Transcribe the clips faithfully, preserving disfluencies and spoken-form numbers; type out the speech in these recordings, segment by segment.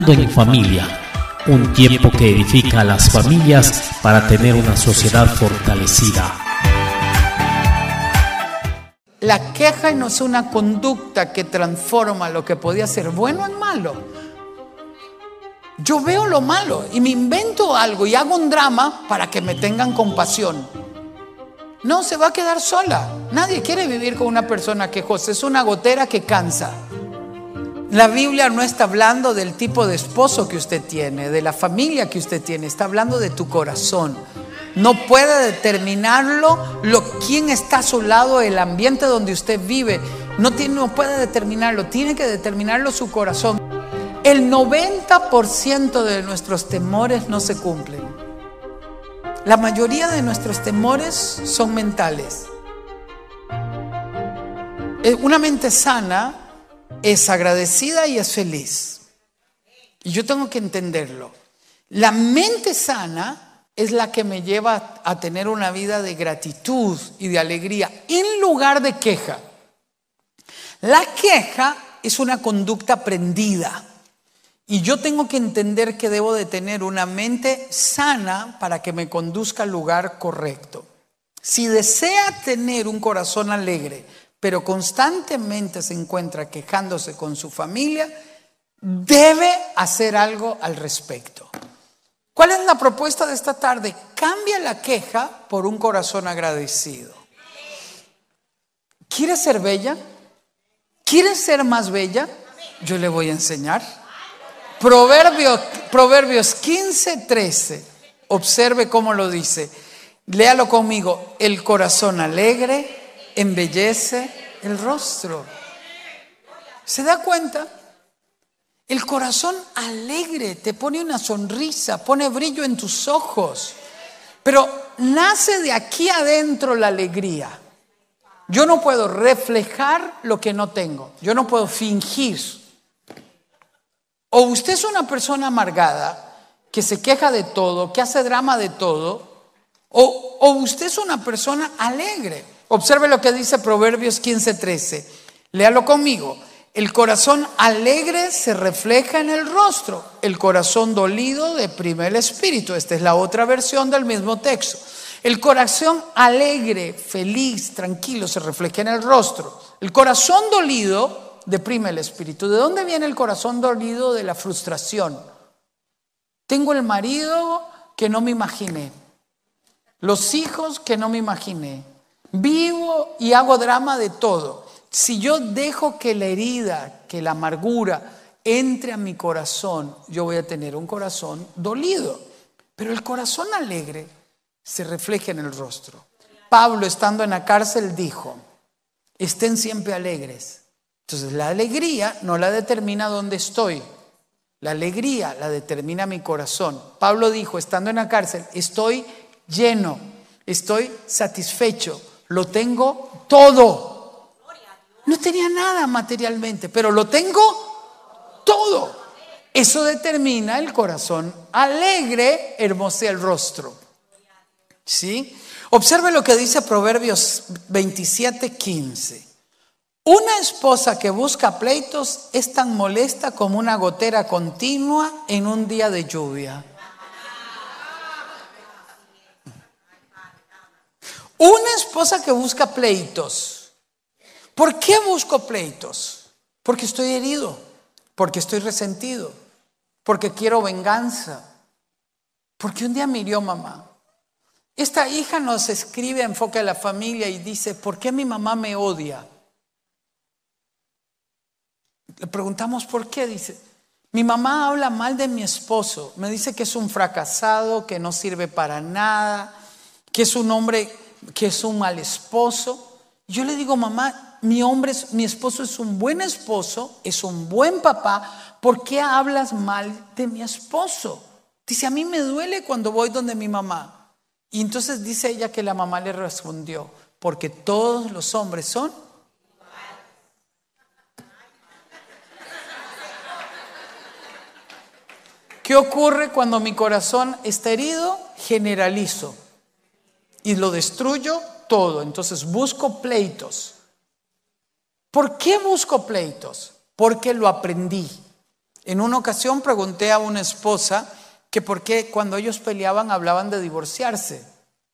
En familia, un tiempo que edifica a las familias para tener una sociedad fortalecida. La queja no es una conducta que transforma lo que podía ser bueno en malo. Yo veo lo malo y me invento algo y hago un drama para que me tengan compasión. No, se va a quedar sola. Nadie quiere vivir con una persona quejosa. Es una gotera que cansa. La Biblia no está hablando del tipo de esposo que usted tiene, de la familia que usted tiene. Está hablando de tu corazón. No puede determinarlo lo, quién está a su lado, el ambiente donde usted vive. No, tiene, no puede determinarlo. Tiene que determinarlo su corazón. El noventa por ciento de nuestros temores no se cumplen. La mayoría de nuestros temores son mentales. Una mente sana es agradecida y es feliz. Y yo tengo que entenderlo. La mente sana es la que me lleva a tener una vida de gratitud y de alegría en lugar de queja. La queja es una conducta aprendida. Y yo tengo que entender que debo de tener una mente sana para que me conduzca al lugar correcto. Si desea tener un corazón alegre, pero constantemente se encuentra quejándose con su familia, debe hacer algo al respecto. ¿Cuál es la propuesta de esta tarde? Cambia la queja por un corazón agradecido. ¿Quieres ser bella? ¿Quieres ser más bella? Yo le voy a enseñar. Proverbios, Proverbios quince, trece. Observe cómo lo dice. Léalo conmigo. El corazón alegre embellece el rostro. ¿Se da cuenta? El corazón alegre te pone una sonrisa, pone brillo en tus ojos. Pero nace de aquí adentro la alegría. Yo no puedo reflejar lo que no tengo. Yo no puedo fingir. O usted es una persona amargada, que se queja de todo, que hace drama de todo, o, o usted es una persona alegre. Observe lo que dice Proverbios quince, trece. Léalo conmigo. El corazón alegre se refleja en el rostro. El corazón dolido deprime el espíritu. Esta es la otra versión del mismo texto. El corazón alegre, feliz, tranquilo, se refleja en el rostro. El corazón dolido deprime el espíritu. ¿De dónde viene el corazón dolido? De la frustración. Tengo el marido que no me imaginé. Los hijos que no me imaginé. Vivo y hago drama de todo. Si yo dejo que la herida, que la amargura entre a mi corazón, yo voy a tener un corazón dolido. Pero el corazón alegre se refleja en el rostro. Pablo, estando en la cárcel, dijo: estén siempre alegres. Entonces la alegría no la determina dónde estoy. La alegría la determina mi corazón. Pablo dijo, estando en la cárcel, estoy lleno, estoy satisfecho, lo tengo todo. No tenía nada materialmente, pero lo tengo todo. Eso determina el corazón alegre, hermosea el rostro. ¿Sí? Observe lo que dice Proverbios veintisiete, quince. Una esposa que busca pleitos es tan molesta como una gotera continua en un día de lluvia. Una esposa que busca pleitos. ¿Por qué busco pleitos? Porque estoy herido, porque estoy resentido, porque quiero venganza, porque un día me hirió mamá. Esta hija nos escribe a Enfoque a la Familia y dice, ¿por qué mi mamá me odia? Le preguntamos por qué. Dice, mi mamá habla mal de mi esposo. Me dice que es un fracasado, que no sirve para nada, que es un hombre, que es un mal esposo. Yo le digo, mamá, mi hombre, mi esposo es un buen esposo, es un buen papá. ¿Por qué hablas mal de mi esposo? Dice, a mí me duele cuando voy donde mi mamá. Y entonces dice ella que la mamá le respondió, porque todos los hombres son. ¿Qué ocurre cuando mi corazón está herido? Generalizo y lo destruyo todo. Entonces busco pleitos. ¿Por qué busco pleitos? Porque lo aprendí. En una ocasión pregunté a una esposa que por qué cuando ellos peleaban hablaban de divorciarse.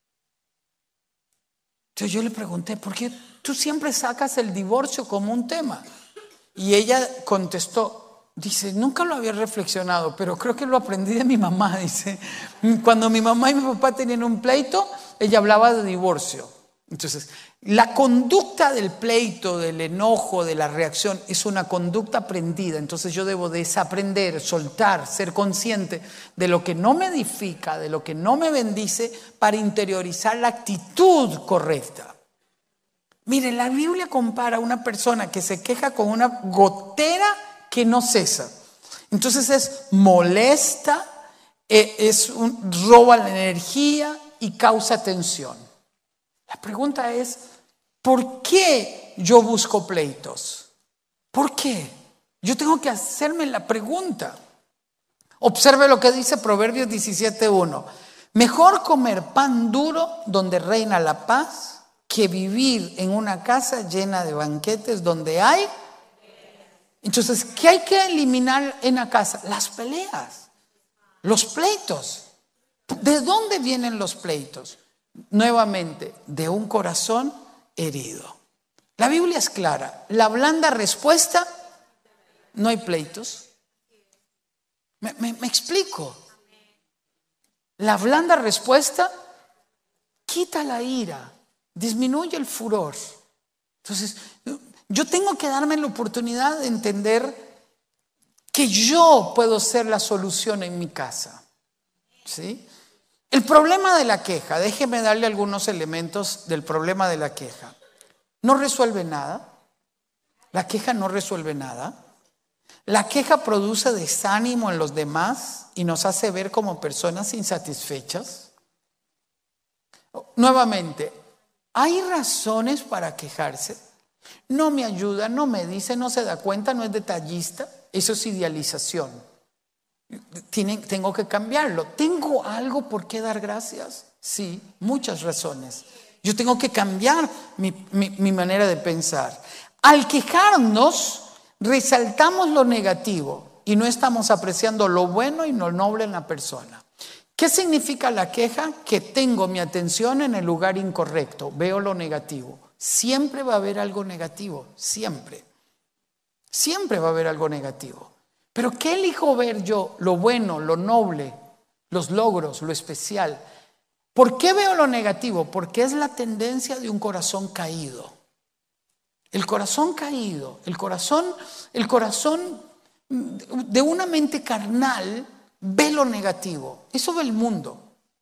Entonces yo le pregunté, ¿por qué tú siempre sacas el divorcio como un tema? Y ella contestó, dice, nunca lo había reflexionado, pero creo que lo aprendí de mi mamá, dice. Cuando mi mamá y mi papá tenían un pleito, ella hablaba de divorcio. Entonces, la conducta del pleito, del enojo, de la reacción, es una conducta aprendida. Entonces yo debo desaprender, soltar, ser consciente de lo que no me edifica, de lo que no me bendice, para interiorizar la actitud correcta. Mire, la Biblia compara a una persona que se queja con una gotera que no cesa. Entonces es molesta, es un, roba la energía y causa tensión. La pregunta es, ¿por qué yo busco pleitos? ¿Por qué? Yo tengo que hacerme la pregunta. Observe lo que dice Proverbios diecisiete uno. Mejor comer pan duro donde reina la paz que vivir en una casa llena de banquetes donde hay. Entonces, ¿qué hay que eliminar en la casa? Las peleas, los pleitos. ¿De dónde vienen los pleitos? Nuevamente, de un corazón herido. La Biblia es clara. La blanda respuesta, no hay pleitos. ¿Me, me, me explico? La blanda respuesta quita la ira, disminuye el furor. Entonces, yo tengo que darme la oportunidad de entender que yo puedo ser la solución en mi casa. ¿Sí? El problema de la queja, déjeme darle algunos elementos del problema de la queja. No resuelve nada. La queja no resuelve nada. La queja produce desánimo en los demás y nos hace ver como personas insatisfechas. Nuevamente, ¿hay razones para quejarse? No me ayuda, no me dice, no se da cuenta, no es detallista. Eso es idealización. Tiene, tengo que cambiarlo. ¿Tengo algo por qué dar gracias? Sí, muchas razones. Yo tengo que cambiar mi, mi, mi manera de pensar. Al quejarnos, resaltamos lo negativo y no estamos apreciando lo bueno y lo noble en la persona. ¿Qué significa la queja? Que tengo mi atención en el lugar incorrecto. Veo lo negativo. Siempre va a haber algo negativo. Siempre. Siempre va a haber algo negativo. Pero ¿qué elijo ver yo? Lo bueno, lo noble, los logros, lo especial. ¿Por qué veo lo negativo? Porque es la tendencia de un corazón caído. El corazón caído, el corazón, el corazón de una mente carnal ve lo negativo. Eso ve el mundo.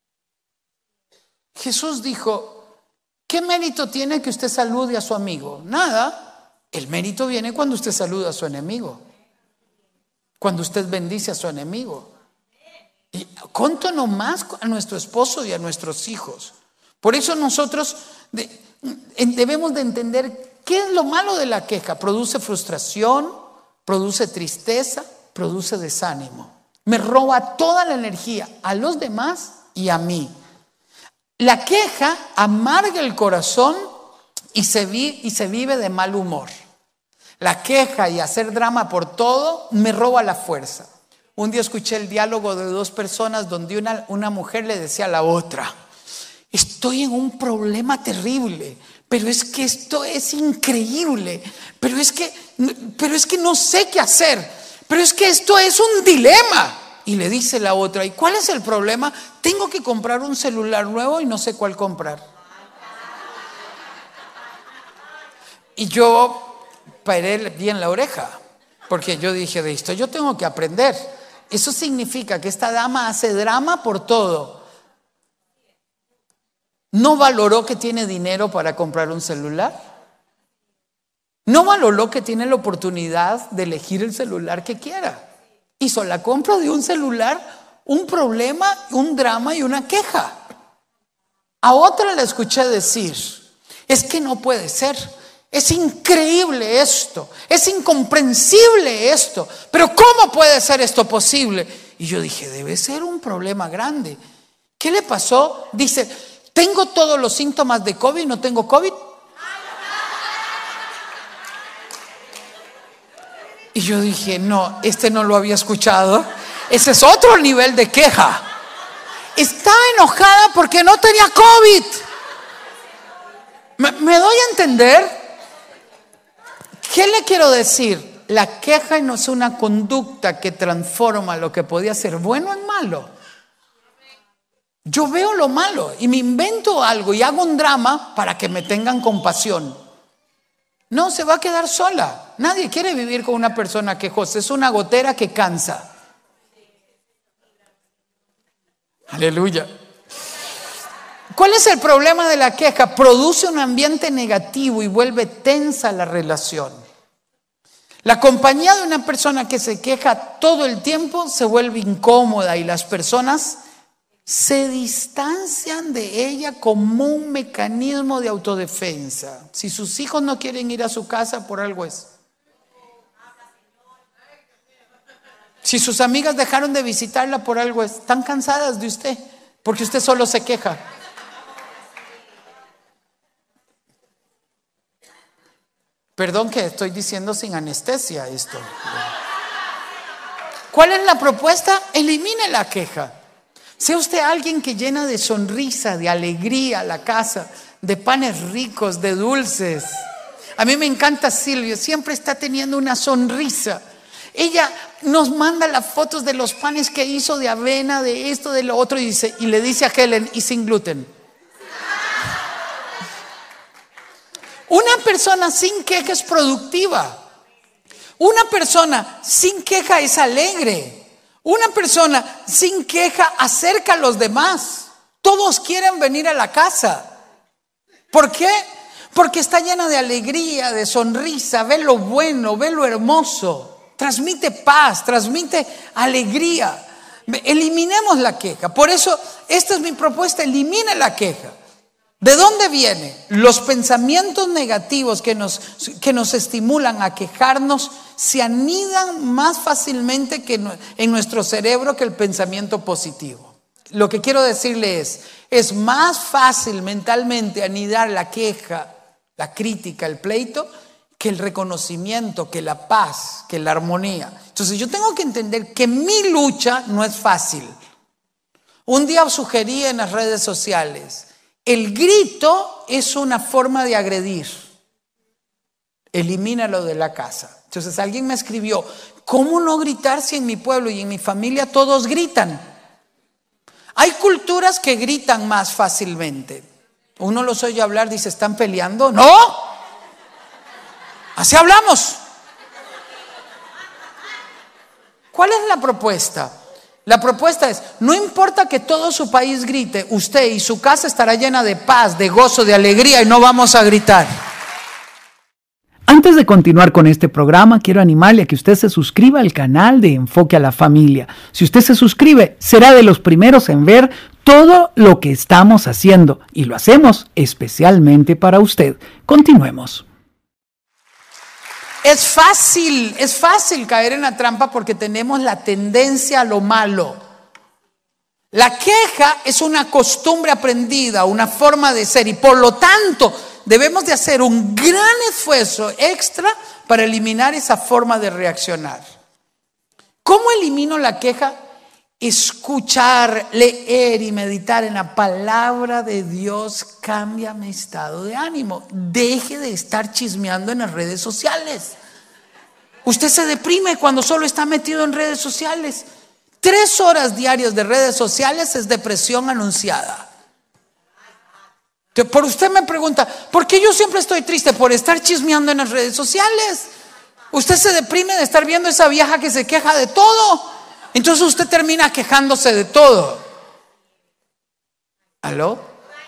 Jesús dijo, ¿qué mérito tiene que usted salude a su amigo? Nada. El mérito viene cuando usted saluda a su enemigo. Cuando usted bendice a su enemigo. Y cuánto no más a nuestro esposo y a nuestros hijos. Por eso nosotros de, debemos de entender qué es lo malo de la queja. Produce frustración, produce tristeza, produce desánimo. Me roba toda la energía a los demás y a mí. La queja amarga el corazón y se, vi, y se vive de mal humor. La queja y hacer drama por todo me roba la fuerza. Un día escuché el diálogo de dos personas donde una, una mujer le decía a la otra, estoy en un problema terrible, pero es que esto es increíble, pero es que, pero es que no sé qué hacer, pero es que esto es un dilema. Y le dice la otra, ¿y cuál es el problema? Tengo que comprar un celular nuevo y no sé cuál comprar. Y yo paré bien la oreja, porque yo dije, de esto yo tengo que aprender. Eso significa que esta dama hace drama por todo. No valoró que tiene dinero para comprar un celular. No valoró que tiene la oportunidad de elegir el celular que quiera. Hizo la compra de un celular, un problema, un drama y una queja. A otra le escuché decir, es que no puede ser. Es increíble esto, es incomprensible esto, pero ¿cómo puede ser esto posible? Y yo dije, debe ser un problema grande. ¿Qué le pasó? Dice, tengo todos los síntomas de COVID, no tengo COVID. Y yo dije, no, este no lo había escuchado. Ese es otro nivel de queja. Estaba enojada porque no tenía COVID. ¿Me, me doy a entender? ¿Qué le quiero decir? La queja no es una conducta que transforma lo que podía ser bueno en malo. Yo veo lo malo y me invento algo y hago un drama para que me tengan compasión. No, se va a quedar sola. Nadie quiere vivir con una persona quejosa. Es una gotera que cansa. Aleluya. ¿Cuál es el problema de la queja? Produce un ambiente negativo y vuelve tensa la relación. La compañía de una persona que se queja todo el tiempo se vuelve incómoda y las personas se distancian de ella como un mecanismo de autodefensa. Si sus hijos no quieren ir a su casa, por algo es. Si sus amigas dejaron de visitarla, por algo es. Están cansadas de usted, porque usted solo se queja. Perdón que estoy diciendo sin anestesia esto. ¿Cuál es la propuesta? Elimine la queja. Sea usted alguien que llena de sonrisa, de alegría la casa, de panes ricos, de dulces. A mí me encanta Silvio, siempre está teniendo una sonrisa. Ella nos manda las fotos de los panes que hizo de avena, de esto, de lo otro, y, dice, y le dice a Helen, y sin gluten. Una persona sin queja es productiva. Una persona sin queja es alegre. Una persona sin queja acerca a los demás. Todos quieren venir a la casa. ¿Por qué? Porque está llena de alegría, de sonrisa, ve lo bueno, ve lo hermoso. Transmite paz, transmite alegría. Eliminemos la queja. Por eso, esta es mi propuesta, elimine la queja. ¿De dónde viene? Los pensamientos negativos que nos, que nos estimulan a quejarnos se anidan más fácilmente que en nuestro cerebro que el pensamiento positivo. Lo que quiero decirle es, es más fácil mentalmente anidar la queja, la crítica, el pleito, que el reconocimiento, que la paz, que la armonía. Entonces yo tengo que entender que mi lucha no es fácil. Un día sugerí en las redes sociales, el grito es una forma de agredir. Elimínalo de la casa. Entonces alguien me escribió, ¿cómo no gritar si en mi pueblo y en mi familia todos gritan? Hay culturas que gritan más fácilmente. Uno los oye hablar, dice, ¿están peleando? ¡No! Así hablamos. ¿Cuál es la propuesta? La propuesta es, no importa que todo su país grite, usted y su casa estará llena de paz, de gozo, de alegría y no vamos a gritar. Antes de continuar con este programa, quiero animarle a que usted se suscriba al canal de Enfoque a la Familia. Si usted se suscribe, será de los primeros en ver todo lo que estamos haciendo y lo hacemos especialmente para usted. Continuemos. Es fácil, es fácil caer en la trampa porque tenemos la tendencia a lo malo. La queja es una costumbre aprendida, una forma de ser y por lo tanto debemos de hacer un gran esfuerzo extra para eliminar esa forma de reaccionar. ¿Cómo elimino la queja? Escuchar, leer y meditar en la palabra de Dios cambia mi estado de ánimo. Deje de estar chismeando en las redes sociales. Usted se deprime cuando solo está metido en redes sociales. Tres horas diarias de redes sociales es depresión anunciada. Por usted me pregunta, ¿por qué yo siempre estoy triste? Por estar chismeando en las redes sociales. Usted se deprime de estar viendo a esa vieja que se queja de todo. Entonces usted termina quejándose de todo. ¿Aló?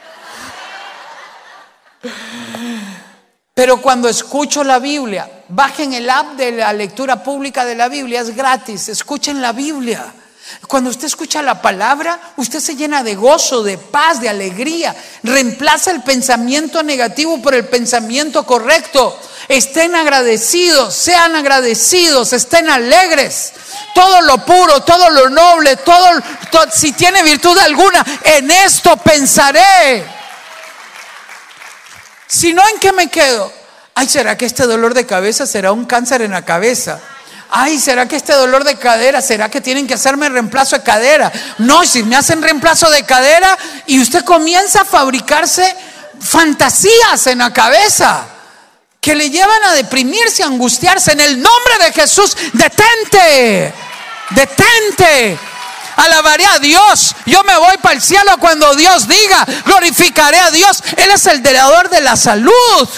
Pero cuando escucho la Biblia, bajen el app de la lectura pública de la Biblia, es gratis, escuchen la Biblia. Cuando usted escucha la palabra, usted se llena de gozo, de paz, de alegría. Reemplaza el pensamiento negativo por el pensamiento correcto. Estén agradecidos, sean agradecidos, estén alegres. Todo lo puro, todo lo noble, todo, todo si tiene virtud alguna, en esto pensaré. Si no, ¿en qué me quedo? Ay, ¿será que este dolor de cabeza será un cáncer en la cabeza? ay, ¿será que este dolor de cadera, será que tienen que hacerme reemplazo de cadera? No, si me hacen reemplazo de cadera, y usted comienza a fabricarse fantasías en la cabeza que le llevan a deprimirse, a angustiarse. En el nombre de Jesús, detente, detente. Alabaré a Dios. Yo me voy para el cielo cuando Dios diga. Glorificaré a Dios. Él es el dador de la salud.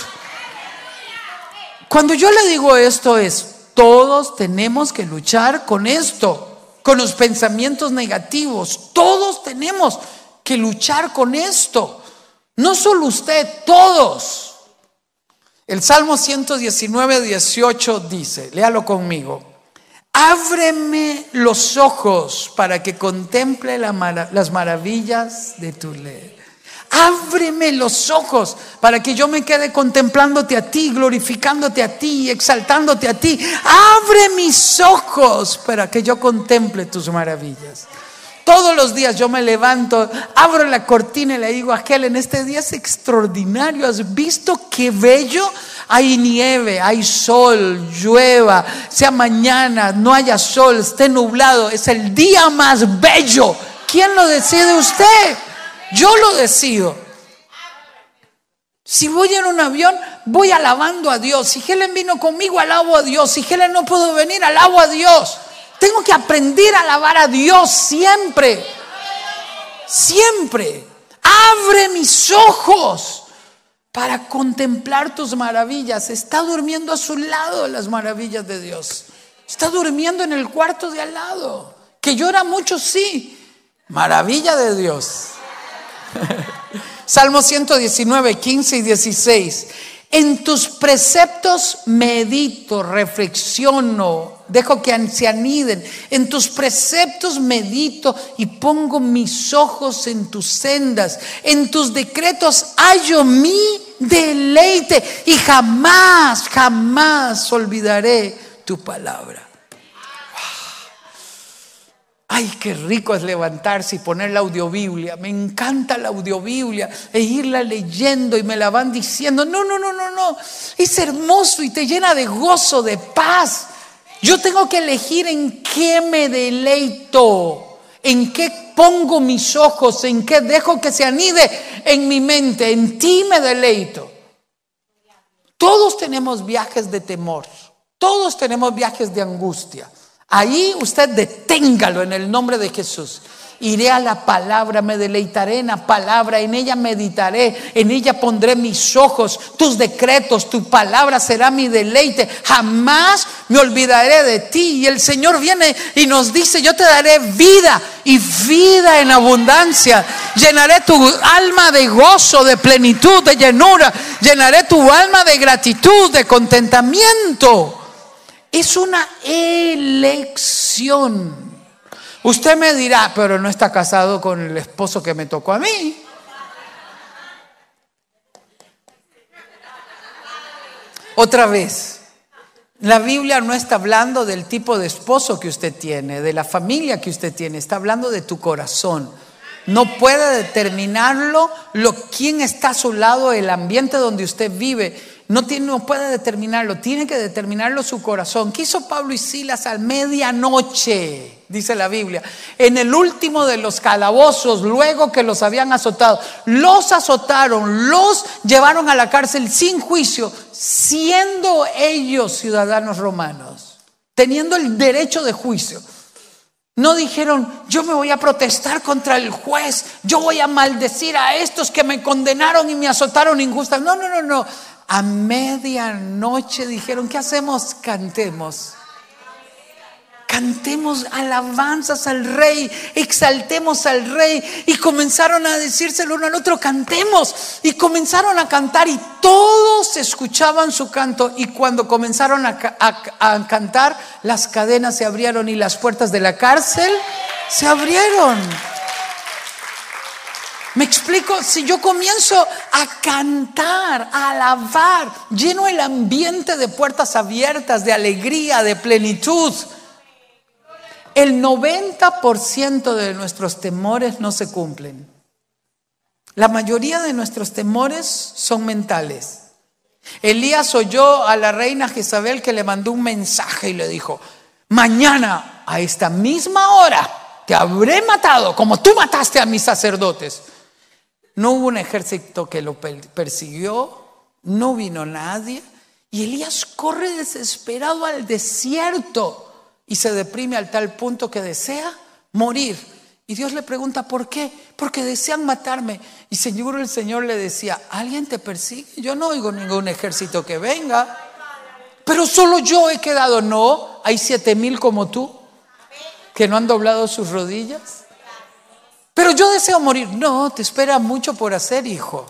Cuando yo le digo esto es, todos tenemos que luchar con esto, con los pensamientos negativos. Todos tenemos que luchar con esto. No solo usted, todos. El Salmo ciento diecinueve, dieciocho dice, léalo conmigo: ábreme los ojos para que contemple la mara- las maravillas de tu ley. Ábreme los ojos para que yo me quede contemplándote a ti, glorificándote a ti, exaltándote a ti. Abre mis ojos para que yo contemple tus maravillas. Todos los días yo me levanto, abro la cortina y le digo a Helen, este día es extraordinario. ¿Has visto qué bello? Hay nieve, hay sol, llueva, sea mañana, no haya sol, esté nublado. Es el día más bello. ¿Quién lo decide? Usted. Yo lo decido. Si voy en un avión, voy alabando a Dios. Si Helen vino conmigo, alabo a Dios. Si Helen no pudo venir, alabo a Dios. Tengo que aprender a alabar a Dios siempre. Siempre. Abre mis ojos para contemplar tus maravillas. Está durmiendo a su lado las maravillas de Dios. Está durmiendo en el cuarto de al lado. Que llora mucho, sí. Maravilla de Dios. Salmo ciento diecinueve, quince y dieciséis. En tus preceptos medito, reflexiono, dejo que se aniden. En tus preceptos medito y pongo mis ojos en tus sendas. En tus decretos hallo mi deleite y jamás, jamás olvidaré tu palabra. Ay, qué rico es levantarse y poner la audiobiblia. Me encanta la audiobiblia e irla leyendo y me la van diciendo. No, no, no, no, no. Es hermoso y te llena de gozo, de paz. Yo tengo que elegir en qué me deleito, en qué pongo mis ojos, en qué dejo que se anide en mi mente. En ti me deleito. Todos tenemos viajes de temor. Todos tenemos viajes de angustia. Ahí usted deténgalo en el nombre de Jesús. Iré a la palabra, me deleitaré en la palabra, en ella meditaré, en ella pondré mis ojos, tus decretos, tu palabra será mi deleite. Jamás me olvidaré de ti. Y el Señor viene y nos dice, yo te daré vida y vida en abundancia. Llenaré tu alma de gozo, de plenitud, de llenura. Llenaré tu alma de gratitud, de contentamiento. Es una elección. Usted me dirá, pero no está casado con el esposo que me tocó a mí. Otra vez, la Biblia no está hablando del tipo de esposo que usted tiene, de la familia que usted tiene, está hablando de tu corazón. No puede determinarlo lo, quién está a su lado, el ambiente donde usted vive. No, tiene, no puede determinarlo, tiene que determinarlo su corazón. ¿Qué hizo Pablo y Silas a medianoche? Dice la Biblia. En el último de los calabozos, luego que los habían azotado, los azotaron, los llevaron a la cárcel sin juicio, siendo ellos ciudadanos romanos, teniendo el derecho de juicio. No dijeron, yo me voy a protestar contra el juez, yo voy a maldecir a estos que me condenaron y me azotaron injustamente. No, no, no, no. A medianoche dijeron, ¿qué hacemos? Cantemos. Cantemos alabanzas al Rey, exaltemos al Rey. Y comenzaron a decírselo uno al otro, cantemos. Y comenzaron a cantar y todos escuchaban su canto. Y cuando comenzaron a, a, a cantar, las cadenas se abrieron y las puertas de la cárcel se abrieron. ¿Me explico? Si yo comienzo a cantar, a alabar, lleno el ambiente de puertas abiertas, de alegría, de plenitud. El noventa por ciento de nuestros temores no se cumplen. La mayoría de nuestros temores son mentales. Elías oyó a la reina Jezabel que le mandó un mensaje y le dijo, mañana a esta misma hora te habré matado como tú mataste a mis sacerdotes. No hubo un ejército que lo persiguió, no vino nadie, y Elías corre desesperado al desierto y se deprime al tal punto que desea morir. Y Dios le pregunta, ¿por qué? Porque desean matarme. Y seguro el Señor le decía, ¿alguien te persigue? Yo no oigo ningún ejército que venga, pero solo yo he quedado. No, hay siete mil como tú que no han doblado sus rodillas. Pero yo deseo morir. No, te espera mucho por hacer, hijo.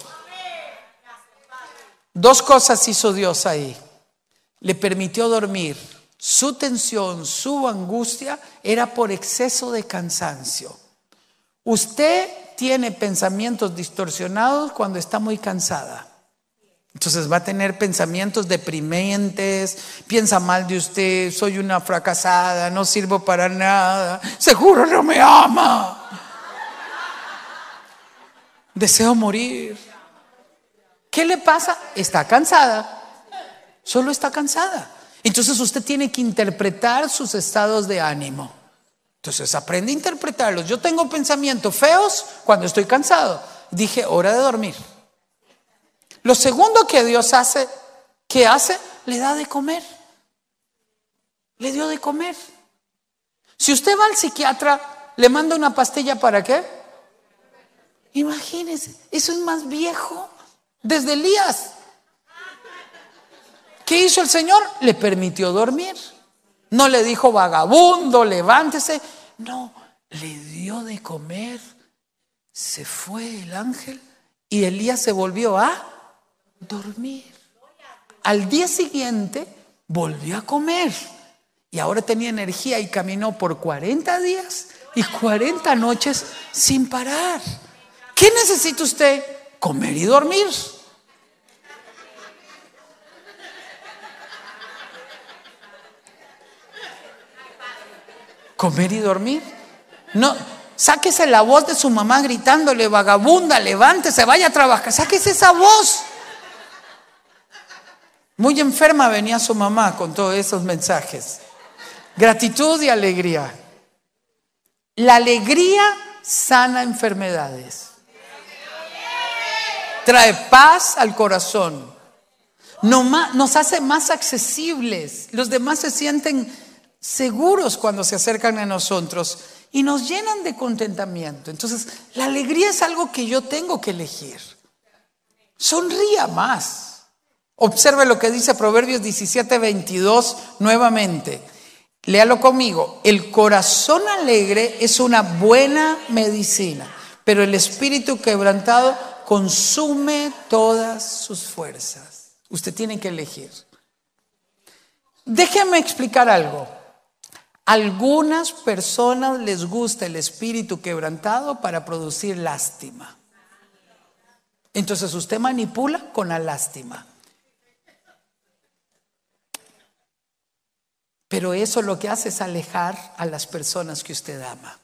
Dos cosas hizo Dios ahí. Le permitió dormir. Su tensión, su angustia era por exceso de cansancio. Usted tiene pensamientos distorsionados cuando está muy cansada. Entonces va a tener pensamientos deprimentes, piensa mal de usted, soy una fracasada, no sirvo para nada, seguro no me ama, deseo morir. ¿Qué le pasa? Está cansada, solo está cansada. Entonces usted tiene que interpretar sus estados de ánimo. Entonces aprende a interpretarlos. Yo tengo pensamientos feos cuando estoy cansado. Dije, hora de dormir. Lo segundo que Dios hace, ¿qué hace? Le da de comer. Le dio de comer. Si usted va al psiquiatra, le manda una pastilla, ¿para qué? Imagínese, eso es más viejo. Desde Elías. ¿Qué hizo el Señor? Le permitió dormir. No le dijo, vagabundo, levántese. No, le dio de comer. Se fue el ángel y Elías se volvió a dormir. Al día siguiente volvió a comer y ahora tenía energía y caminó por cuarenta días y cuarenta noches sin parar. ¿Qué necesita usted? Comer y dormir. Comer y dormir. No, sáquese la voz de su mamá gritándole, vagabunda, levántese, vaya a trabajar. Sáquese esa voz. Muy enferma venía su mamá con todos esos mensajes. Gratitud y alegría. La alegría sana enfermedades. Trae paz al corazón. Nos hace más accesibles. Los demás se sienten seguros cuando se acercan a nosotros y nos llenan de contentamiento. Entonces, la alegría es algo que yo tengo que elegir. Sonría más. Observe lo que dice Proverbios diecisiete veintidós nuevamente. Léalo conmigo. El corazón alegre es una buena medicina, pero el espíritu quebrantado consume todas sus fuerzas. Usted tiene que elegir. Déjeme explicar algo. Algunas personas les gusta el espíritu quebrantado para producir lástima. Entonces usted manipula con la lástima. Pero eso lo que hace es alejar a las personas que usted ama.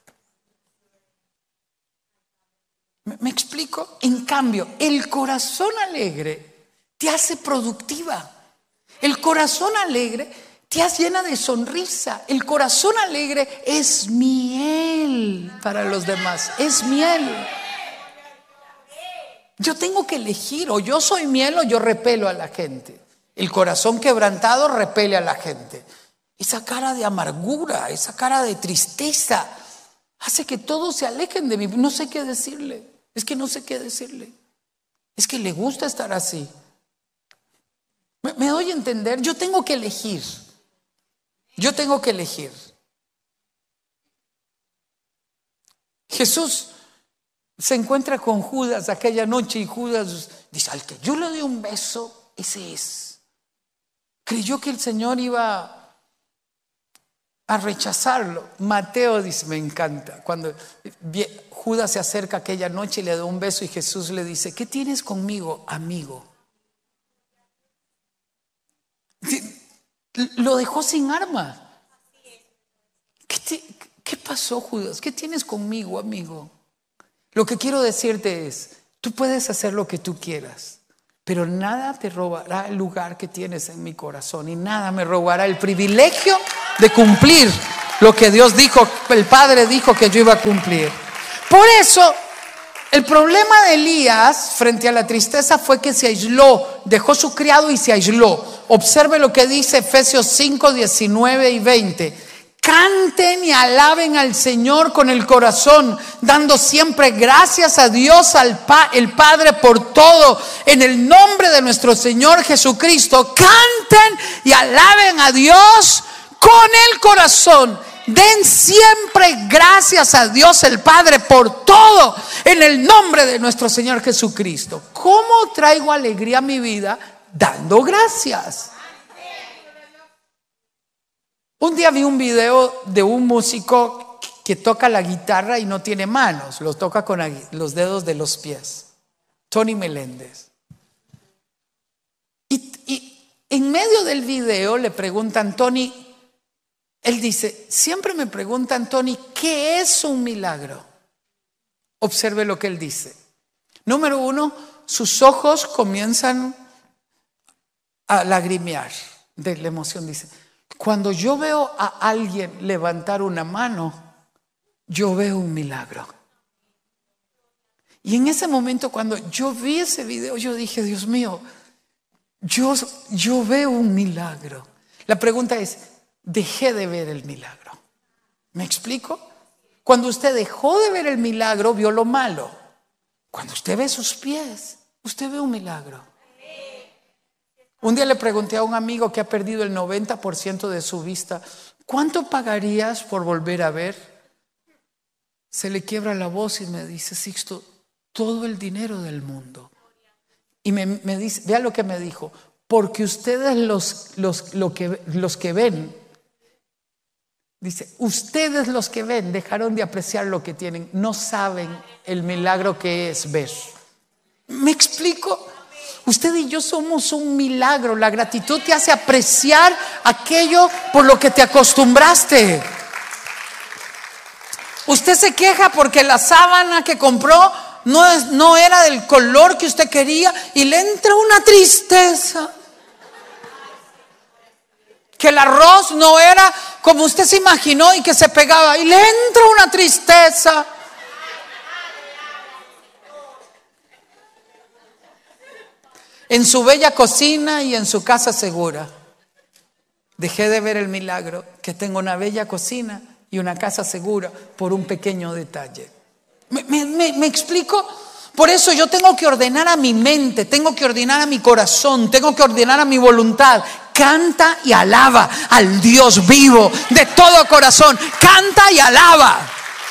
¿Me, me explico? En cambio, el corazón alegre te hace productiva. El corazón alegre te llena de sonrisa. El corazón alegre es miel para los demás. Es miel. Yo tengo que elegir, o yo soy miel o yo repelo a la gente. El corazón quebrantado repele a la gente. Esa cara de amargura, esa cara de tristeza hace que todos se alejen de mí. No sé qué decirle. Es que no sé qué decirle. Es que le gusta estar así. ¿Me, me doy a entender? Yo tengo que elegir. Yo tengo que elegir. Jesús se encuentra con Judas aquella noche y Judas dice, al que yo le doy un beso, ese es. Creyó que el Señor iba a rechazarlo. Mateo dice, me encanta, cuando Judas se acerca aquella noche y le da un beso y Jesús le dice, ¿qué tienes conmigo, amigo? Lo dejó sin arma. ¿Qué, te, ¿Qué pasó, Judas? ¿Qué tienes conmigo, amigo? Lo que quiero decirte es, tú puedes hacer lo que tú quieras, pero nada te robará el lugar que tienes en mi corazón y nada me robará el privilegio de cumplir lo que Dios dijo, el Padre dijo que yo iba a cumplir. Por eso, el problema de Elías frente a la tristeza fue que se aisló, dejó su criado y se aisló. Observe lo que dice Efesios cinco, diecinueve y veinte. Canten y alaben al Señor con el corazón, dando siempre gracias a Dios, al pa- el Padre, por todo, en el nombre de nuestro Señor Jesucristo. Canten y alaben a Dios con el corazón. Den siempre gracias a Dios el Padre por todo, en el nombre de nuestro Señor Jesucristo. ¿Cómo traigo alegría a mi vida? Dando gracias. Un día vi un video de un músico que toca la guitarra y no tiene manos, los toca con los dedos de los pies. Tony Meléndez. Y, y en medio del video le preguntan, Tony, él dice, siempre me preguntan, Tony, ¿qué es un milagro? Observe lo que él dice. Número uno, sus ojos comienzan a lagrimear de la emoción. Dice, cuando yo veo a alguien levantar una mano, yo veo un milagro. Y en ese momento, cuando yo vi ese video, yo dije, Dios mío, yo, yo veo un milagro. La pregunta es, dejé de ver el milagro. ¿Me explico? Cuando usted dejó de ver el milagro, vio lo malo. Cuando usted ve sus pies, usted ve un milagro. Un día le pregunté a un amigo que ha perdido el noventa por ciento de su vista, ¿cuánto pagarías por volver a ver? Se le quiebra la voz y me dice, Sixto, todo el dinero del mundo. Y me, me dice, vea lo que me dijo, porque ustedes los, los, lo que, los que ven, dice, ustedes los que ven dejaron de apreciar lo que tienen, no saben el milagro que es ver. ¿Me explico? Usted y yo somos un milagro. La gratitud te hace apreciar aquello por lo que te acostumbraste. Usted se queja porque la sábana que compró no, es, no era del color que usted quería y le entra una tristeza. Que el arroz no era como usted se imaginó y que se pegaba y le entra una tristeza. En su bella cocina y en su casa segura. Dejé de ver el milagro que tengo una bella cocina y una casa segura por un pequeño detalle. ¿Me, me, me explico? Por eso yo tengo que ordenar a mi mente, tengo que ordenar a mi corazón, tengo que ordenar a mi voluntad. Canta y alaba al Dios vivo de todo corazón. Canta y alaba.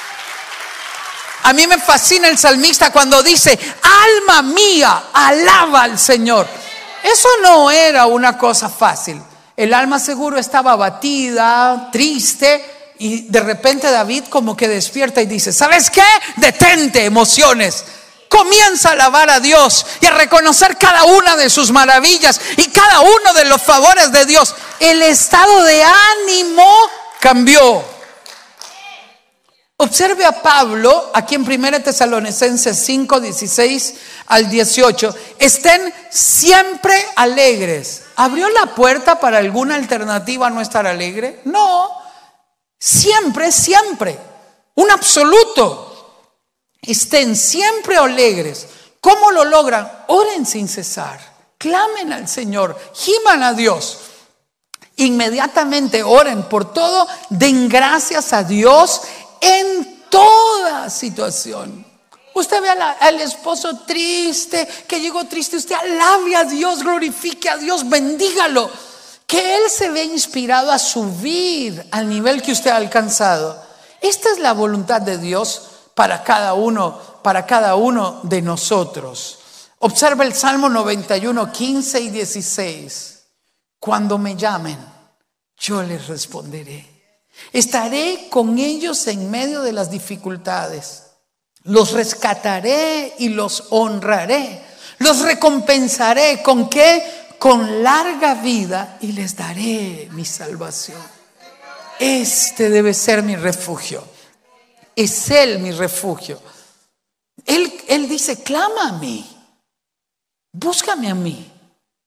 A mí me fascina el salmista cuando dice, alma mía, alaba al Señor. Eso no era una cosa fácil. El alma seguro estaba abatida, triste, y de repente David como que despierta y dice, ¿sabes qué? Detente, emociones. Comienza a alabar a Dios y a reconocer cada una de sus maravillas y cada uno de los favores de Dios. El estado de ánimo cambió. Observe a Pablo aquí en primera Tesalonicenses cinco, dieciséis al dieciocho. Estén siempre alegres. ¿Abrió la puerta para alguna alternativa a no estar alegre? No. Siempre, siempre. Un absoluto. Estén siempre alegres. ¿Cómo lo logran? Oren sin cesar. Clamen al Señor. Giman a Dios. Inmediatamente oren por todo. Den gracias a Dios en toda situación. Usted ve a la, al esposo triste, que llegó triste, usted alabe a Dios, glorifique a Dios, bendígalo. Que Él se ve inspirado a subir al nivel que usted ha alcanzado. Esta es la voluntad de Dios para cada uno, para cada uno de nosotros. Observa el Salmo noventa y uno, quince y dieciséis. Cuando me llamen, yo les responderé. Estaré con ellos en medio de las dificultades. Los rescataré y los honraré. Los recompensaré. ¿Con qué? Con larga vida y les daré mi salvación. Este debe ser mi refugio. Es Él mi refugio. Él, él dice, clama a mí. Búscame a mí.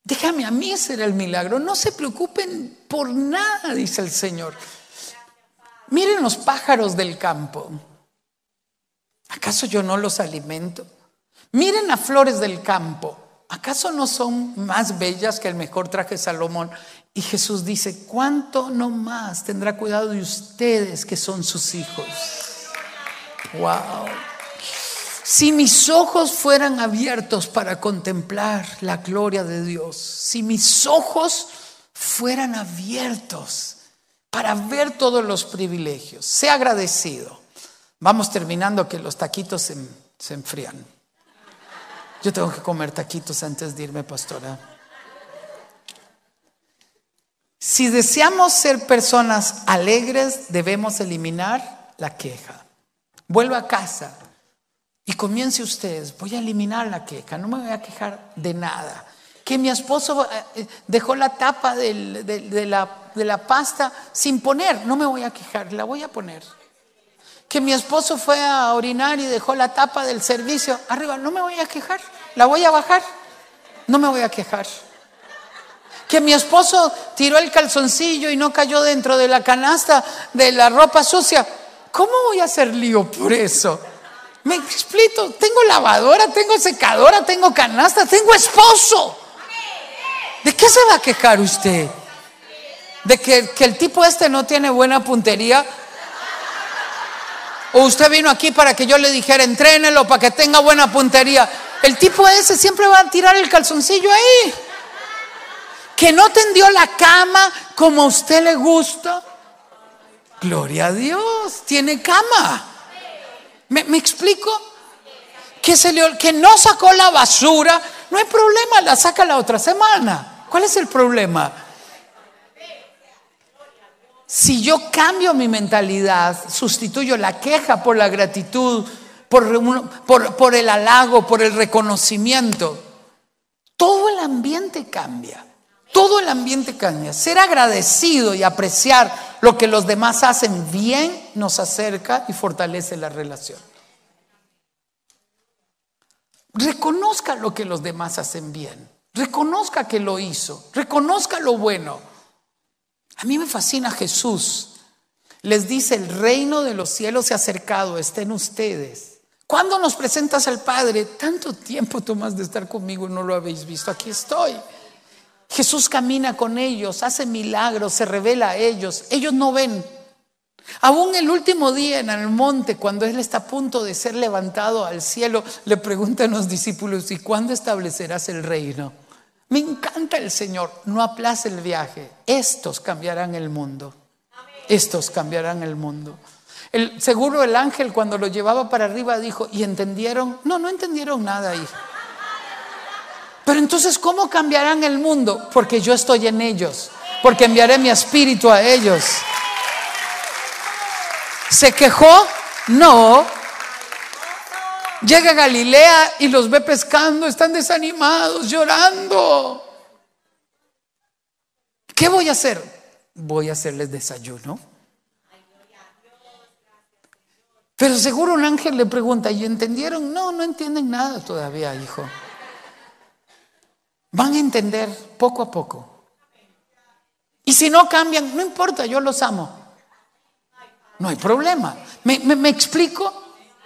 Déjame a mí hacer el milagro. No se preocupen por nada, dice el Señor. Miren los pájaros del campo. ¿Acaso yo no los alimento? Miren las flores del campo. ¿Acaso no son más bellas que el mejor traje de Salomón? Y Jesús dice, ¿cuánto no más tendrá cuidado de ustedes que son sus hijos? Wow. Si mis ojos fueran abiertos para contemplar la gloria de Dios, si mis ojos fueran abiertos para ver todos los privilegios, sé agradecido. Vamos terminando, que los taquitos se, se enfrían. Yo tengo que comer taquitos antes de irme, pastora. Si deseamos ser personas alegres, debemos eliminar la queja. Vuelva a casa y comience ustedes. Voy a eliminar la queja, no me voy a quejar de nada. Que mi esposo dejó la tapa del, de, de, la, de la pasta sin poner, no me voy a quejar, la voy a poner. Que mi esposo fue a orinar y dejó la tapa del servicio arriba, no me voy a quejar, la voy a bajar, no me voy a quejar. Que mi esposo tiró el calzoncillo y no cayó dentro de la canasta de la ropa sucia, ¿cómo voy a hacer lío por eso? Me explico, tengo lavadora, tengo secadora, tengo canasta, tengo esposo. ¿De qué se va a quejar usted? ¿De que, que el tipo este no tiene buena puntería? ¿O usted vino aquí para que yo le dijera entrénelo para que tenga buena puntería? El tipo ese siempre va a tirar el calzoncillo ahí. Que no tendió la cama como a usted le gusta. Gloria a Dios, tiene cama. ¿Me, me explico? Que, se le, que no sacó la basura, no hay problema, la saca la otra semana. ¿Cuál es el problema? Si yo cambio mi mentalidad, sustituyo la queja por la gratitud, por, por, por el halago, por el reconocimiento, todo el ambiente cambia. Todo el ambiente cambia. Ser agradecido y apreciar lo que los demás hacen bien nos acerca y fortalece la relación. Reconozca lo que los demás hacen bien. Reconozca que lo hizo. Reconozca lo bueno. A mí me fascina Jesús. Les dice, el reino de los cielos se ha acercado, está en ustedes. ¿Cuándo nos presentas al Padre? Tanto tiempo tomas de estar conmigo y no lo habéis visto. Aquí estoy. Jesús camina con ellos, hace milagros, se revela a ellos. Ellos no ven. Aún el último día en el monte, cuando Él está a punto de ser levantado al cielo, le preguntan los discípulos, ¿y cuándo establecerás el reino? Me encanta el Señor, no aplace el viaje. Estos cambiarán el mundo. Estos cambiarán el mundo. El, seguro el ángel cuando lo llevaba para arriba dijo, ¿y entendieron? No, no entendieron nada ahí. Pero entonces, ¿cómo cambiarán el mundo? Porque yo estoy en ellos, porque enviaré mi espíritu a ellos. ¿Se quejó? No. Llega a Galilea y los ve pescando, están desanimados, llorando. ¿Qué voy a hacer? Voy a hacerles desayuno. Pero seguro un ángel le pregunta, ¿y entendieron? No, no entienden nada todavía, hijo. Van a entender poco a poco. Y si no cambian, no importa, yo los amo. No hay problema. ¿Me, me, me explico?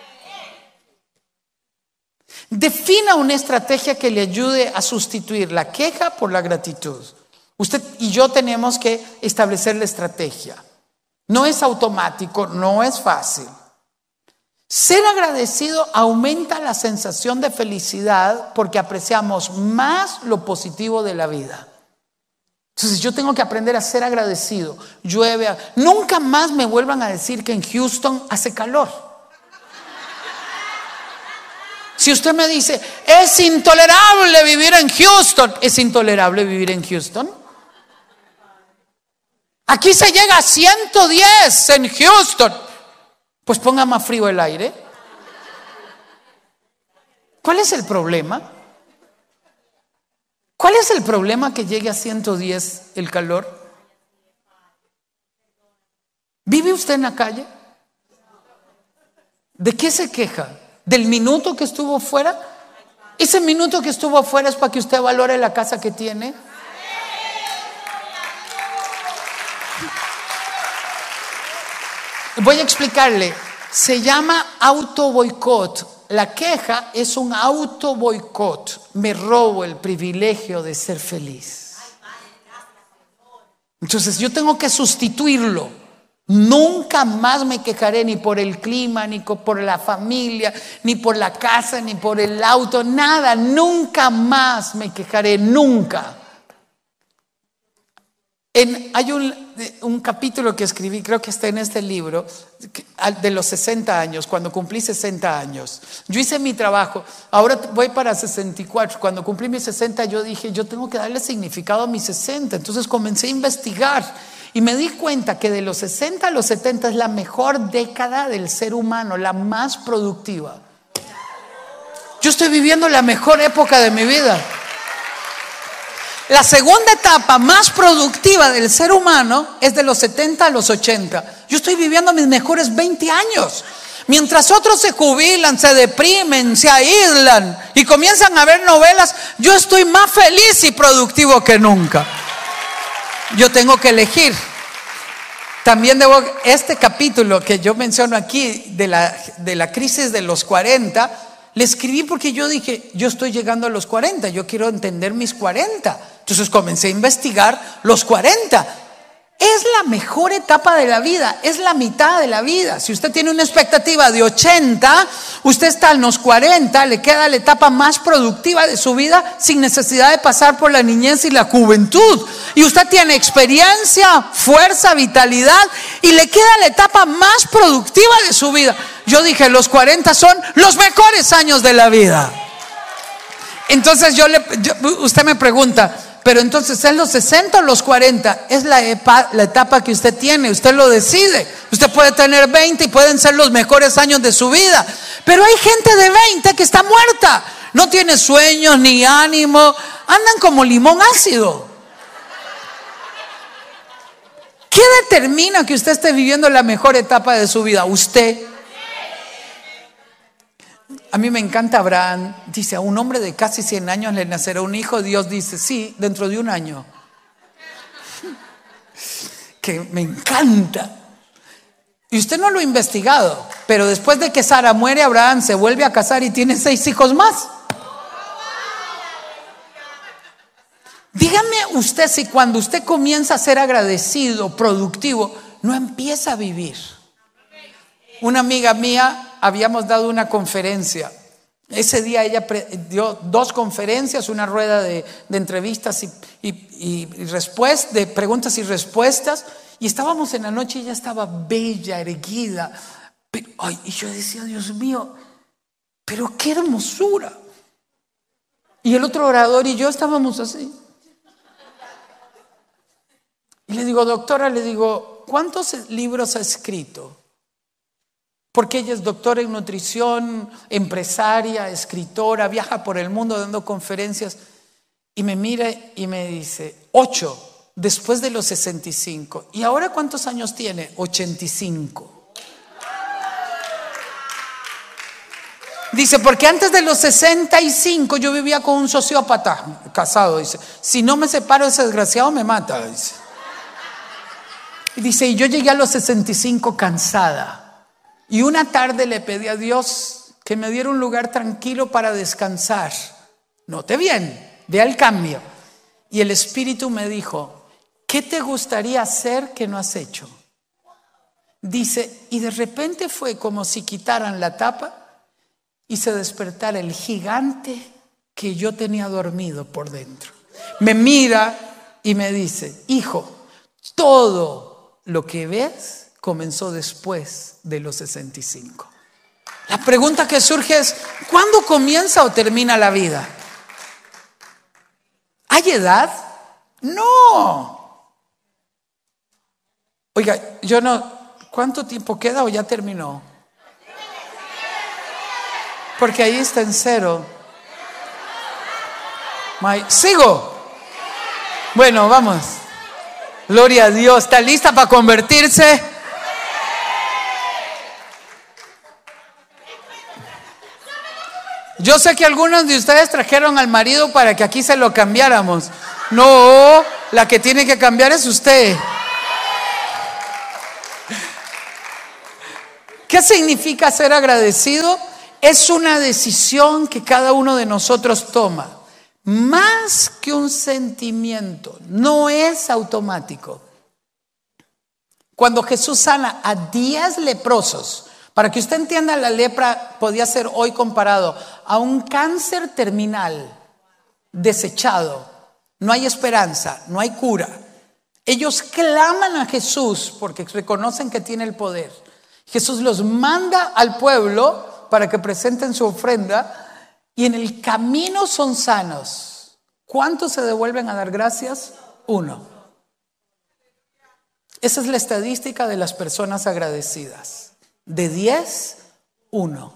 Defina una estrategia que le ayude a sustituir la queja por la gratitud. Usted y yo tenemos que establecer la estrategia. No es automático, no es fácil. Ser agradecido aumenta la sensación de felicidad porque apreciamos más lo positivo de la vida. Entonces yo tengo que aprender a ser agradecido. Llueve, nunca más me vuelvan a decir que en Houston hace calor. Si usted me dice, es intolerable vivir en Houston, ¿es intolerable vivir en Houston? Aquí se llega a ciento diez en Houston. Pues ponga más frío el aire. ¿Cuál es el problema? ¿Cuál es el problema que llegue a ciento diez el calor? ¿Vive usted en la calle? ¿De qué se queja? ¿Del minuto que estuvo fuera? Ese minuto que estuvo afuera es para que usted valore la casa que tiene. Voy a explicarle. Se llama auto boicot. La queja es un auto boicot. Me robo el privilegio de ser feliz. Entonces yo tengo que sustituirlo. Nunca más me quejaré ni por el clima, ni por la familia, ni por la casa, ni por el auto, nada. Nunca más me quejaré, nunca. En, hay un, un capítulo que escribí, creo que está en este libro, de los sesenta años, cuando cumplí sesenta años. Yo hice mi trabajo, ahora voy para sesenta y cuatro. Cuando cumplí mis sesenta, yo dije, yo tengo que darle significado a mis sesenta. Entonces comencé a investigar. Y me di cuenta que de los sesenta a los setenta es la mejor década del ser humano, la más productiva. Yo estoy viviendo la mejor época de mi vida. La segunda etapa más productiva del ser humano es de los setenta a los ochenta. Yo estoy viviendo mis mejores veinte años. Mientras otros se jubilan, se deprimen, se aíslan y comienzan a ver novelas, yo estoy más feliz y productivo que nunca. Yo tengo que elegir. También debo, este capítulo que yo menciono aquí de la, de la crisis de los cuarenta, le escribí porque yo dije, yo estoy llegando a los cuarenta, yo quiero entender mis cuarenta. Entonces comencé a investigar los cuarenta. Es la mejor etapa de la vida, es la mitad de la vida. Si usted tiene una expectativa de ochenta, usted está en los cuarenta, le queda la etapa más productiva de su vida sin necesidad de pasar por la niñez y la juventud. Y usted tiene experiencia, fuerza, vitalidad y le queda la etapa más productiva de su vida. Yo dije, los cuarenta son los mejores años de la vida. Entonces yo le, yo, usted me pregunta, pero entonces ¿es los sesenta o los cuarenta? Es la, epa, la etapa que usted tiene, usted lo decide. Usted puede tener veinte y pueden ser los mejores años de su vida. Pero hay gente de veinte que está muerta, no tiene sueños ni ánimo, andan como limón ácido. ¿Qué determina que usted esté viviendo la mejor etapa de su vida? Usted. A mí me encanta Abraham, dice, a un hombre de casi cien años le nacerá un hijo. Dios dice, sí, dentro de un año. Que me encanta. Y usted no lo ha investigado, pero después de que Sara muere, Abraham se vuelve a casar y tiene seis hijos más. Dígame usted si cuando usted comienza a ser agradecido, productivo, no empieza a vivir. Una amiga mía, habíamos dado una conferencia. Ese día ella dio dos conferencias, una rueda de, de entrevistas y, y, y, y respuestas, de preguntas y respuestas. Y estábamos en la noche y ella estaba bella, erguida. Pero, ay, y yo decía, Dios mío, pero qué hermosura. Y el otro orador y yo estábamos así. Y le digo, doctora, le digo, ¿cuántos libros ha escrito? Porque ella es doctora en nutrición, empresaria, escritora, viaja por el mundo dando conferencias. Y me mira y me dice, ocho, después de los sesenta y cinco. ¿Y ahora cuántos años tiene? ochenta y cinco. Dice, porque antes de los sesenta y cinco yo vivía con un sociópata casado. Dice, si no me separo ese desgraciado me mata. Dice. Y dice, y yo llegué a los sesenta y cinco cansada. Y una tarde le pedí a Dios que me diera un lugar tranquilo para descansar. Note bien, vea el cambio. Y el Espíritu me dijo, ¿qué te gustaría hacer que no has hecho? Dice, y de repente fue como si quitaran la tapa y se despertara el gigante que yo tenía dormido por dentro. Me mira y me dice, hijo, todo lo que ves comenzó después de los sesenta y cinco. La pregunta que surge es, ¿cuándo comienza o termina la vida? ¿Hay edad? No. Oiga, yo no, ¿cuánto tiempo queda o ya terminó? Porque ahí está en cero. My, ¿sigo? Bueno, vamos. Gloria a Dios. ¿Está lista para convertirse? Yo sé que algunos de ustedes trajeron al marido para que aquí se lo cambiáramos. No, la que tiene que cambiar es usted. ¿Qué significa ser agradecido? Es una decisión que cada uno de nosotros toma. Más que un sentimiento, no es automático. Cuando Jesús sana a diez leprosos, para que usted entienda, la lepra podía ser hoy comparado a un cáncer terminal, desechado. No hay esperanza, no hay cura. Ellos claman a Jesús porque reconocen que tiene el poder. Jesús los manda al pueblo para que presenten su ofrenda y en el camino son sanos. ¿Cuántos se devuelven a dar gracias? Uno. Esa es la estadística de las personas agradecidas. De diez, uno.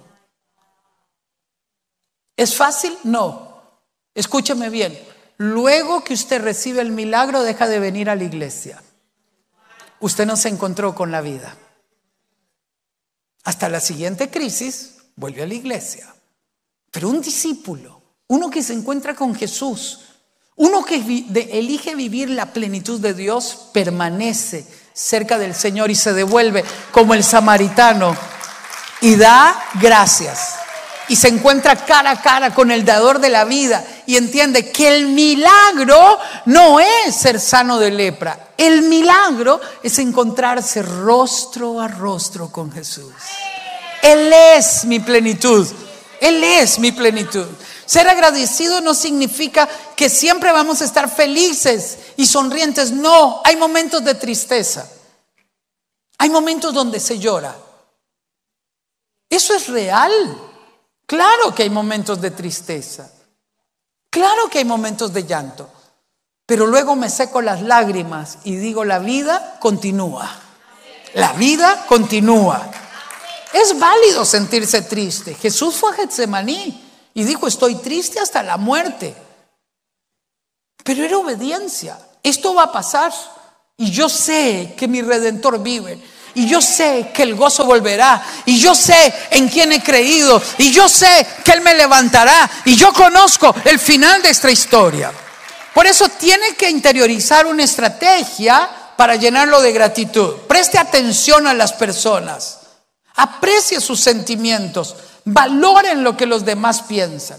¿Es fácil? No. Escúcheme bien. Luego que usted recibe el milagro, deja de venir a la iglesia. Usted no se encontró con la vida. Hasta la siguiente crisis, vuelve a la iglesia. Pero un discípulo, uno que se encuentra con Jesús, uno que vi- de, elige vivir la plenitud de Dios, permanece cerca del Señor y se devuelve como el samaritano y da gracias. Y se encuentra cara a cara con el dador de la vida y entiende que el milagro no es ser sano de lepra. El milagro es encontrarse rostro a rostro con Jesús. Él es mi plenitud. Él es mi plenitud. Ser agradecido no significa que siempre vamos a estar felices y sonrientes. No, hay momentos de tristeza. Hay momentos donde se llora. Eso es real. Claro que hay momentos de tristeza. Claro que hay momentos de llanto. Pero luego me seco las lágrimas y digo, la vida continúa. La vida continúa. Es válido sentirse triste. Jesús fue a Getsemaní y dijo, estoy triste hasta la muerte. Pero era obediencia. Esto va a pasar. Y yo sé que mi Redentor vive. Y yo sé que el gozo volverá. Y yo sé en quién he creído. Y yo sé que Él me levantará. Y yo conozco el final de esta historia. Por eso tiene que interiorizar una estrategia para llenarlo de gratitud. Preste atención a las personas. Aprecie sus sentimientos. Valoren lo que los demás piensan.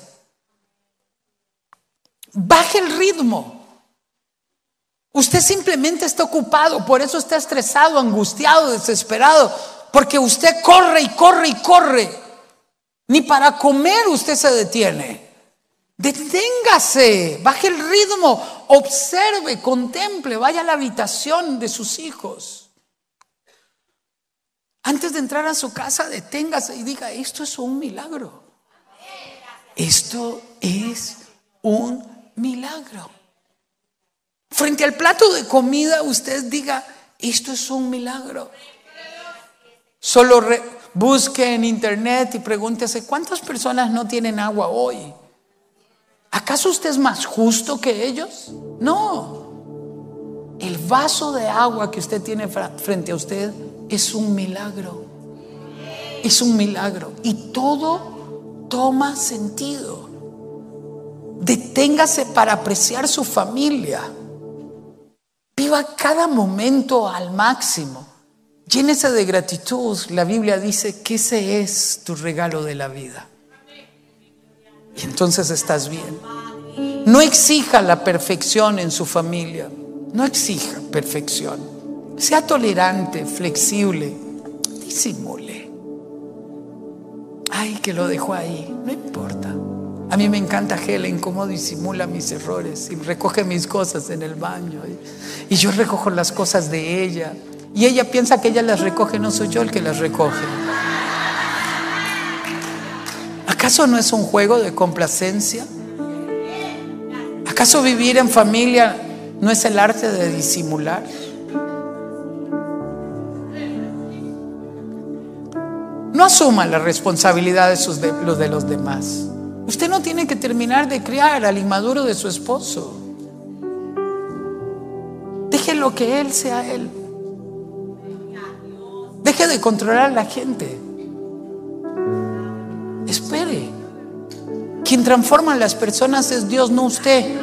Baje el ritmo. Usted simplemente está ocupado, por eso está estresado, angustiado, desesperado, porque usted corre y corre y corre. Ni para comer usted se detiene. Deténgase, baje el ritmo, observe, contemple, vaya a la habitación de sus hijos. Antes de entrar a su casa, deténgase y diga, esto es un milagro. Esto es un milagro. Frente al plato de comida, usted diga, esto es un milagro. Solo re- busque en internet y pregúntese, ¿cuántas personas no tienen agua hoy? ¿Acaso usted es más justo que ellos? No. El vaso de agua que usted tiene frente a usted es un milagro. Es un milagro. Y todo toma sentido. Deténgase para apreciar su familia. Viva cada momento al máximo. Llénese de gratitud. La Biblia dice que ese es tu regalo de la vida. Y entonces estás bien. No exija la perfección en su familia. No exija perfección. Sea tolerante, flexible. Disimule. Ay, que lo dejó ahí. No importa. A mí me encanta Helen cómo disimula mis errores y recoge mis cosas en el baño. Y, y yo recojo las cosas de ella. Y ella piensa que ella las recoge, no soy yo el que las recoge. ¿Acaso no es un juego de complacencia? ¿Acaso vivir en familia no es el arte de disimular? No asuma la responsabilidad de, sus de, los de los demás. Usted no tiene que terminar de criar al inmaduro de su esposo. Deje lo que él sea él. Deje de controlar a la gente. Espere. Quien transforma a las personas es Dios, no usted.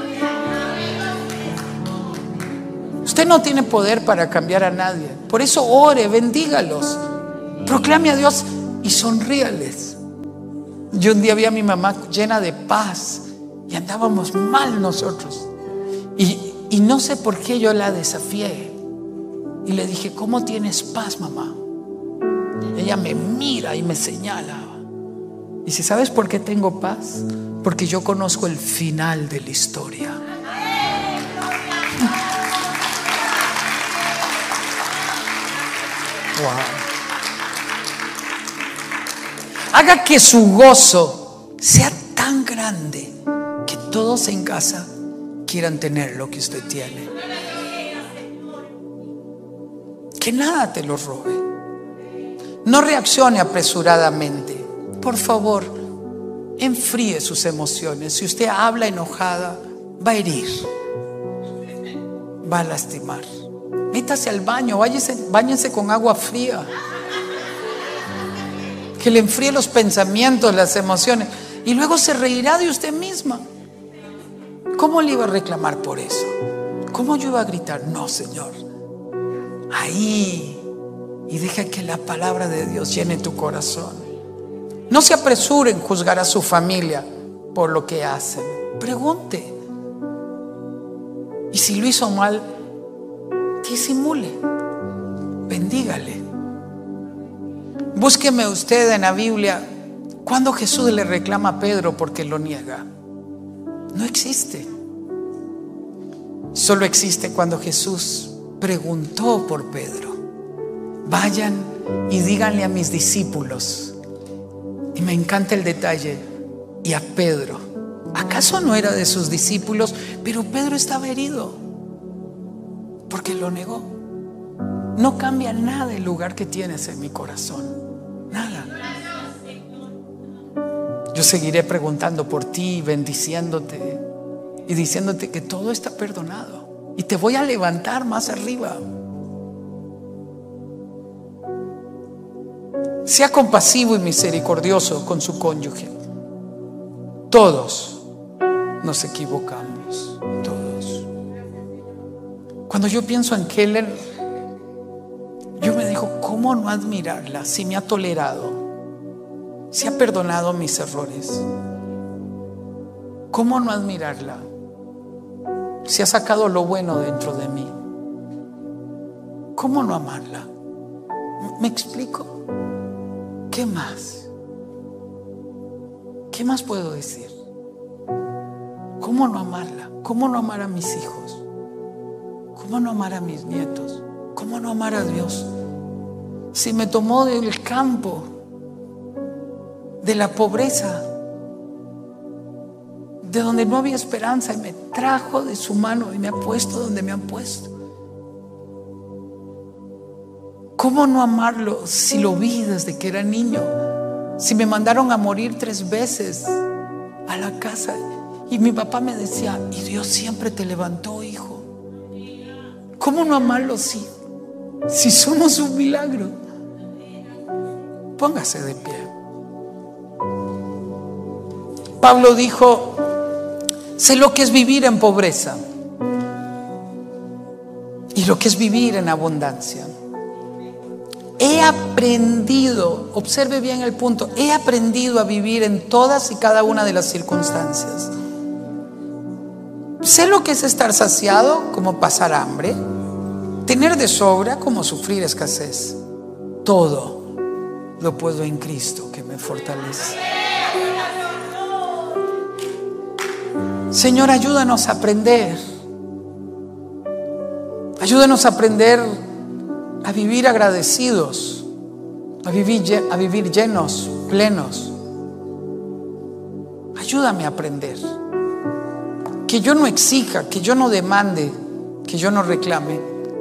Usted no tiene poder para cambiar a nadie. Por eso ore, bendígalos, proclame a Dios y sonríales. Yo un día vi a mi mamá llena de paz y andábamos mal nosotros. Y, y no sé por qué yo la desafié. Y le dije, ¿cómo tienes paz, mamá? Ella me mira y me señala. Y dice, ¿sabes por qué tengo paz? Porque yo conozco el final de la historia. Wow. Haga que su gozo sea tan grande que todos en casa quieran tener lo que usted tiene. Que nada te lo robe. No reaccione apresuradamente. Por favor, enfríe sus emociones. Si usted habla enojada, va a herir, va a lastimar. Métase al baño, váyase, báñese con agua fría, que le enfríe los pensamientos, las emociones, y luego se reirá de usted misma. ¿Cómo le iba a reclamar por eso? ¿Cómo yo iba a gritar? No, Señor. Ahí, y deja que la palabra de Dios llene tu corazón. No se apresure en juzgar a su familia por lo que hacen. Pregunte. Y si lo hizo mal, disimule, bendígale. Búsqueme usted en la Biblia cuando Jesús le reclama a Pedro porque lo niega. No existe. Solo existe cuando Jesús preguntó por Pedro. Vayan y díganle a mis discípulos. Y me encanta el detalle. Y a Pedro. ¿Acaso no era de sus discípulos? Pero Pedro estaba herido porque lo negó. No cambia nada el lugar que tienes en mi corazón. Nada. Yo seguiré preguntando por ti, bendiciéndote y diciéndote que todo está perdonado. Y te voy a levantar más arriba. Sea compasivo y misericordioso con su cónyuge. Todos nos equivocamos. Todos. Cuando yo pienso en Keller, yo me digo, ¿cómo no admirarla si me ha tolerado? Si ha perdonado mis errores. ¿Cómo no admirarla? Si ha sacado lo bueno dentro de mí. ¿Cómo no amarla? ¿Me explico? ¿Qué más? ¿Qué más puedo decir? ¿Cómo no amarla? ¿Cómo no amar a mis hijos? ¿Cómo no amar a mis nietos? ¿Cómo no amar a Dios? Si me tomó del campo, de la pobreza, de donde no había esperanza, y me trajo de su mano y me ha puesto donde me han puesto. ¿Cómo no amarlo si lo vi desde que era niño? Si me mandaron a morir tres veces a la casa y mi papá me decía, y Dios siempre te levantó, hijo. ¿Cómo no amarlo si, si somos un milagro? Póngase de pie. Pablo dijo, sé lo que es vivir en pobreza y lo que es vivir en abundancia. He aprendido, observe bien el punto, he aprendido a vivir en todas y cada una de las circunstancias. Sé lo que es estar saciado, como pasar hambre, tener de sobra, como sufrir escasez. Todo lo puedo en Cristo que me fortalece. Señor, ayúdanos a aprender. Ayúdanos a aprender a vivir agradecidos, a vivir, a vivir llenos, plenos. Ayúdame a aprender. Que yo no exija, que yo no demande, que yo no reclame.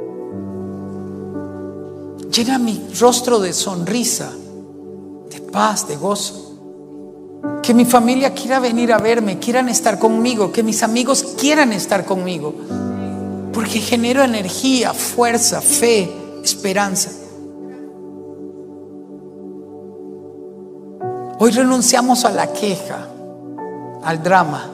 Llena mi rostro de sonrisa, de paz, de gozo. Que mi familia quiera venir a verme, quieran estar conmigo, que mis amigos quieran estar conmigo, porque genero energía, fuerza, fe, esperanza. Hoy renunciamos a la queja, al drama.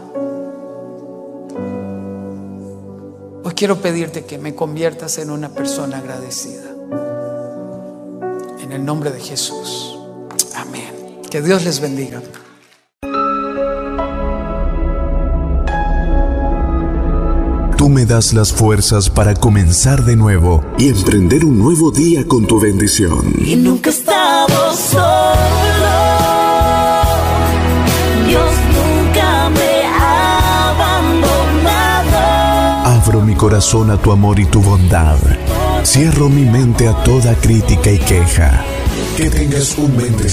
Hoy quiero pedirte que me conviertas en una persona agradecida. En el nombre de Jesús. Amén. Que Dios les bendiga. Tú me das las fuerzas para comenzar de nuevo y emprender un nuevo día con tu bendición. Y nunca he estado solo. Dios nunca me ha abandonado. Abro mi corazón a tu amor y tu bondad. Cierro mi mente a toda crítica y queja. Que tengas un bendecido